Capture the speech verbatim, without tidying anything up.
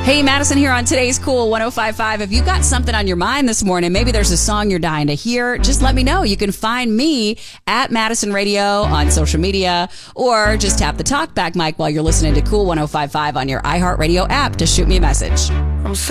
Hey, Madison here on today's Cool one oh five point five. If you've got something on your mind this morning, maybe there's a song you're dying to hear, just let me know. You can find me at Madison Radio on social media, or just tap the talkback mic while you're listening to Cool one oh five point five on your iHeartRadio app to shoot me a message. I'm so